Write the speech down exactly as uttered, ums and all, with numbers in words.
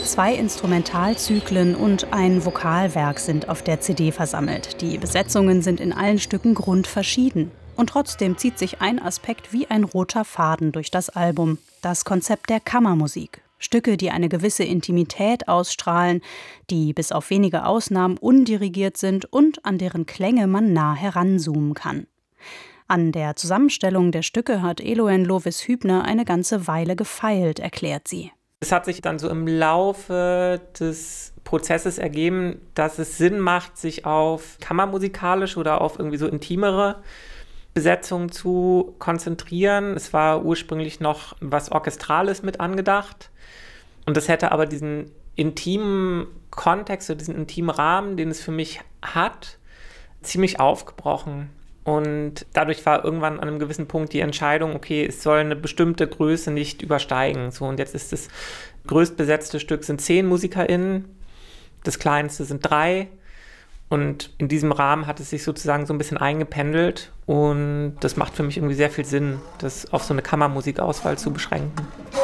Zwei Instrumentalzyklen und ein Vokalwerk sind auf der C D versammelt. Die Besetzungen sind in allen Stücken grundverschieden. Und trotzdem zieht sich ein Aspekt wie ein roter Faden durch das Album: das Konzept der Kammermusik. Stücke, die eine gewisse Intimität ausstrahlen, die bis auf wenige Ausnahmen undirigiert sind und an deren Klänge man nah heranzoomen kann. An der Zusammenstellung der Stücke hat Eloen Lovis-Hübner eine ganze Weile gefeilt, erklärt sie. Es hat sich dann so im Laufe des Prozesses ergeben, dass es Sinn macht, sich auf kammermusikalisch oder auf irgendwie so intimere Besetzungen zu konzentrieren. Es war ursprünglich noch was Orchestrales mit angedacht. Und das hätte aber diesen intimen Kontext oder diesen intimen Rahmen, den es für mich hat, ziemlich aufgebrochen. Und dadurch war irgendwann an einem gewissen Punkt die Entscheidung, okay, es soll eine bestimmte Größe nicht übersteigen. So, und jetzt ist das größtbesetzte Stück sind zehn MusikerInnen, das kleinste sind drei. Und in diesem Rahmen hat es sich sozusagen so ein bisschen eingependelt. Und das macht für mich irgendwie sehr viel Sinn, das auf so eine Kammermusikauswahl zu beschränken.